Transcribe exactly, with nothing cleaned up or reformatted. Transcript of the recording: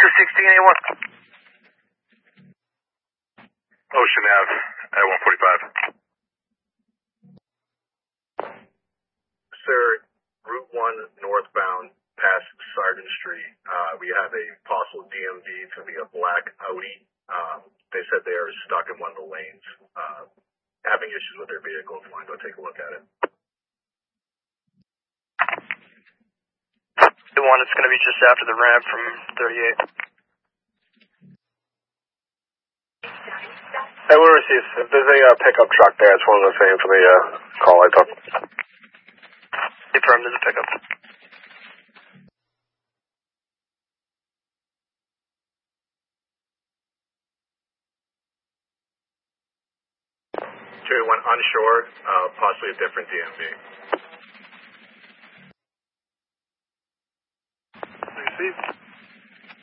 two sixteen A one. Ocean Ave at one forty-five. Sir, Route one northbound past Sargent Street. Uh, we have a possible D M V. It's going to be a black Audi. Um, they said they are stuck in one of the lanes, uh, having issues with their vehicle. If you want to go take a look at it. The one that's going to be just after the ramp from thirty-eight. Hey, we received. If there's a uh, pickup truck there, it's one of the same for the uh, call I took. Confirm there's a pickup. two one onshore, uh, possibly a different D M V. Received.